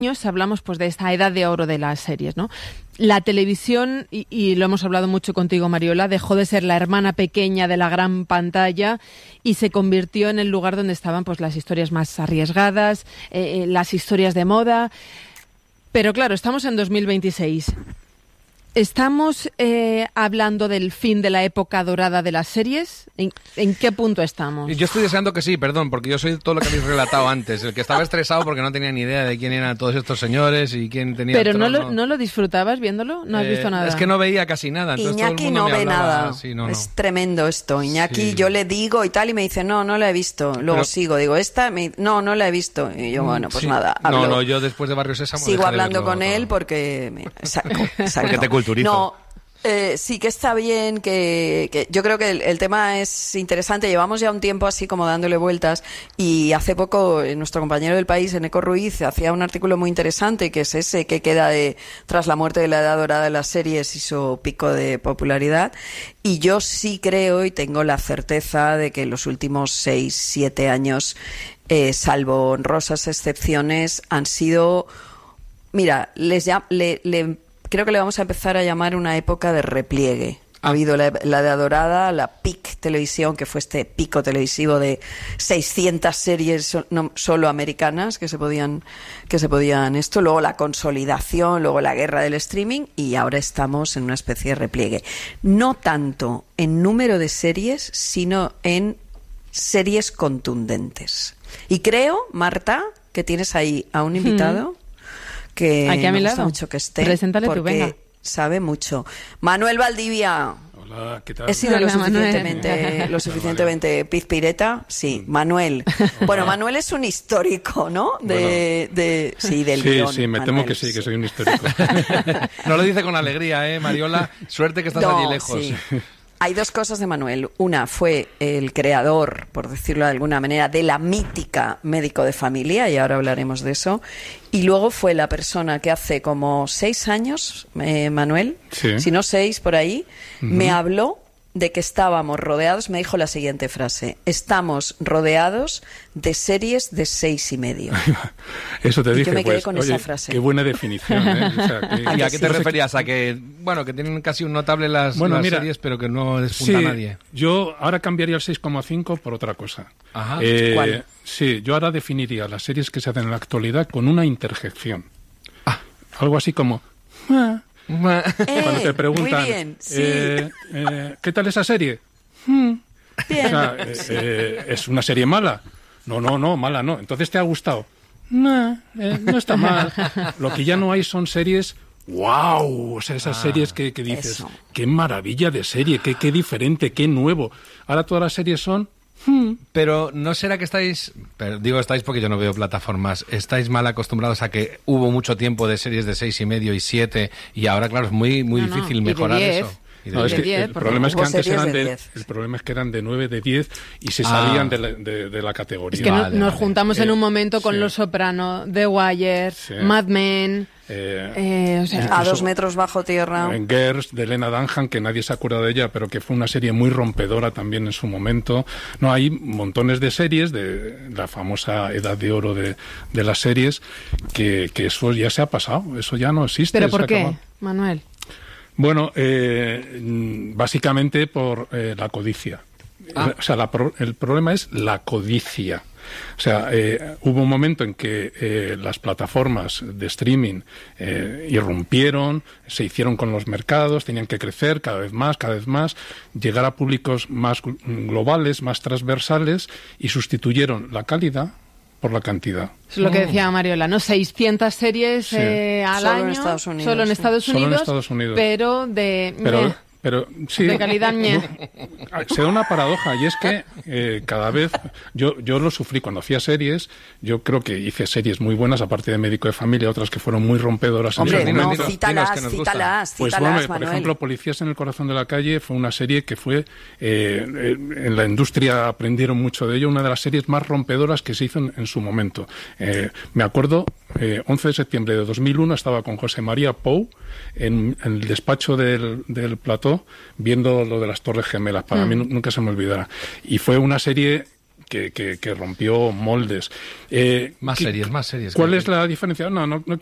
hablamos pues de esta edad de oro de las series, ¿no? La televisión, y lo hemos hablado mucho contigo, Mariola, dejó de ser la hermana pequeña de la gran pantalla y se convirtió en el lugar donde estaban pues las historias más arriesgadas, las historias de moda. Pero claro, estamos en 2026. ¿Estamos hablando del fin de la época dorada de las series? ¿En qué punto estamos? Yo estoy deseando que sí, perdón, porque yo soy todo lo que habéis relatado antes, el que estaba estresado porque no tenía ni idea de quién eran todos estos señores y quién tenía ¿Pero el trono. no lo disfrutabas viéndolo? ¿No has visto nada? Es que no veía casi nada. Entonces Iñaki todo el mundo no ve nada. Sí, no. Es tremendo esto. Iñaki, Sí. yo le digo y tal, y me dice, no la he visto. Luego sigo, digo, no la he visto. Y yo, bueno, pues Sí. nada. Hablo. No, yo después de Barrio Sésamo Sigo dejé de hablando verlo con él todo. porque... Exacto. Porque te culturizo. No, sí que está bien, que yo creo que el tema es interesante. Llevamos ya un tiempo así como dándole vueltas, y hace poco nuestro compañero del País, Eneco Ruiz, hacía un artículo muy interesante, que es ese que queda tras la muerte de la edad dorada de las series y su pico de popularidad. Y yo sí creo y tengo la certeza de que en los últimos 6, 7 años, salvo honrosas excepciones, han sido... Mira, creo que le vamos a empezar a llamar una época de repliegue. Ha habido la edad dorada, la peak televisión, que fue este pico televisivo de 600 series solo americanas que se podían esto, luego la consolidación, luego la guerra del streaming, y ahora estamos en una especie de repliegue. No tanto en número de series, sino en series contundentes. Y creo, Marta, que tienes ahí a un invitado que aquí a mi me gusta lado. mucho que esté, Preséntale tú, porque venga. sabe mucho. Manuel Valdivia. Hola, ¿qué tal? ¿He sido Hola, lo suficientemente pizpireta? Sí, Manuel. Bueno, Manuel es un histórico, ¿no? Del guión. Sí, me Manuel, temo que sí, que soy un histórico. No lo dice con alegría, Mariola. Suerte que estás allí lejos. Sí. Hay dos cosas de Manuel. Una, fue el creador, por decirlo de alguna manera, de la mítica Médico de Familia, y ahora hablaremos de eso. Y luego fue la persona que hace como 6 años, Manuel, Sí. si no 6 por ahí, me habló de que estábamos rodeados, me dijo la siguiente frase: estamos rodeados de series de 6,5. Eso te Y dije, yo me quedé pues, con oye, esa frase. qué buena definición, ¿eh? O sea, ¿Y a qué te no sé referías? A que, bueno, que tienen casi un notable las Mira, series, pero que no despunta a nadie. Yo ahora cambiaría el 6,5 por otra cosa. Ajá. ¿Cuál? Sí, yo ahora definiría las series que se hacen en la actualidad con una interjección. Algo así como... Cuando te preguntan, muy bien, sí. ¿qué tal esa serie? Bien. O sea, ¿es una serie mala? No, mala no. ¿Entonces te ha gustado? No está mal. Lo que ya no hay son series... ¡Wow! O sea, esas series que dices, eso. ¡qué maravilla de serie! ¡Qué diferente! ¡Qué nuevo! Ahora todas las series son... Pero ¿no será que estáis, digo estáis porque yo no veo plataformas, estáis mal acostumbrados a que hubo mucho tiempo de series de 6,5 y 7 y ahora, claro, es muy difícil y de mejorar 10. eso? Y de No, es 10. que 10, el problema es que hubo antes series eran de de 10. el problema es que eran de 9, de 10 y se salían de la categoría. Es que Vale, nos vale. juntamos en un momento con sí. Los Soprano, The Wire, Sí. Mad Men... Eh, o sea, A 2 metros bajo tierra. En Girls, de Lena Dunham, que nadie se acuerda de ella, pero que fue una serie muy rompedora también en su momento. No, hay montones de series de la famosa edad de oro de las series que eso ya se ha pasado, eso ya no existe. ¿Pero se por ha qué, acabado. Manuel? Bueno, básicamente por la codicia. O sea, el problema es la codicia. O sea, hubo un momento en que las plataformas de streaming irrumpieron, se hicieron con los mercados, tenían que crecer cada vez más, llegar a públicos más globales, más transversales, y sustituyeron la calidad por la cantidad. Es lo que decía Mariola, ¿no? 600 series Sí. al Solo en año, Estados Unidos, solo en sí. Estados Solo en Unidos, Estados Unidos. pero de... Pero sí, de calidad, se da una paradoja, y es que cada vez yo lo sufrí cuando hacía series. Yo creo que hice series muy buenas, aparte de Médico de Familia, otras que fueron muy rompedoras. Hombre, en su no, momento. cítalas, que nos cítalas, Pues cítalas, bueno, por Manuel. ejemplo, Policías en el corazón de la calle fue una serie que fue, en la industria aprendieron mucho de ello, una de las series más rompedoras que se hizo en su momento. Me acuerdo, 11 de septiembre de 2001, estaba con José María Pou en el despacho del plató viendo lo de las Torres Gemelas. Para mí nunca se me olvidará. Y fue una serie que rompió moldes. Más series. ¿Cuál es la diferencia? No quiero